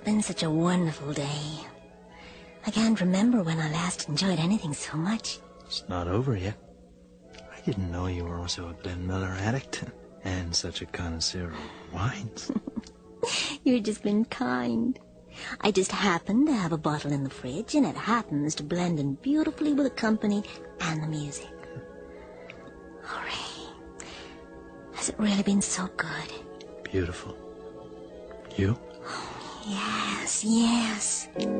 been such a wonderful day. I can't remember when I last enjoyed anything so much. It's not over yet. I didn't know you were also a Glenn Miller addict and such a connoisseur of wines. You've just been kind. I just happen to have a bottle in the fridge, and it happens to blend in beautifully with the company and the music. Oh, Ray, has it really been so good? Beautiful. You? Yes, yes.